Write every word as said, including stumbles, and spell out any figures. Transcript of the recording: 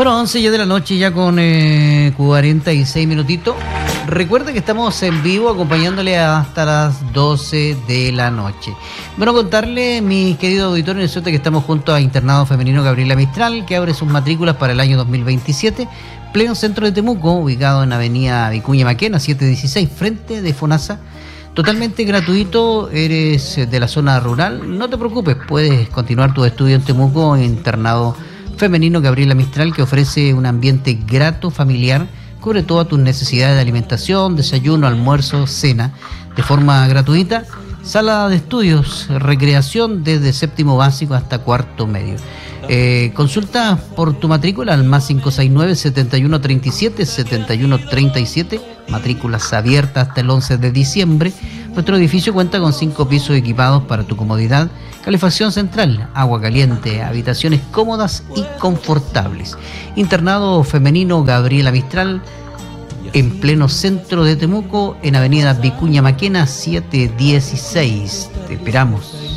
Bueno, once ya de la noche, ya con eh, cuarenta y seis minutitos. Recuerda que estamos en vivo acompañándole hasta las doce de la noche. Bueno, contarle, mis queridos auditores, que estamos junto a Internado Femenino Gabriela Mistral, que abre sus matrículas para el año dos mil veintisiete, pleno centro de Temuco, ubicado en avenida Vicuña Maquena, setecientos dieciséis, frente de FONASA. Totalmente gratuito, eres de la zona rural, no te preocupes, puedes continuar tu estudio en Temuco, en Internado Femenino Gabriela Mistral, que ofrece un ambiente grato, familiar, cubre todas tus necesidades de alimentación, desayuno, almuerzo, cena, de forma gratuita, sala de estudios, recreación desde séptimo básico hasta cuarto medio. Eh, consulta por tu matrícula al más cinco seis nueve, setenta y uno treinta y siete, setenta y uno treinta y siete, matrículas abiertas hasta el once de diciembre. Nuestro edificio cuenta con cinco pisos equipados para tu comodidad, calefacción central, agua caliente, habitaciones cómodas y confortables. Internado Femenino Gabriela Mistral, en pleno centro de Temuco, en avenida Vicuña Maquena, setecientos dieciséis. Te esperamos.